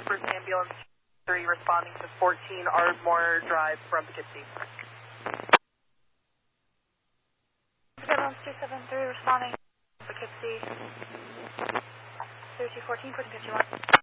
First Ambulance 3 responding to 14 Ardmore Drive from Poughkeepsie. Ambulance 273 responding to Poughkeepsie. 3214, 1451.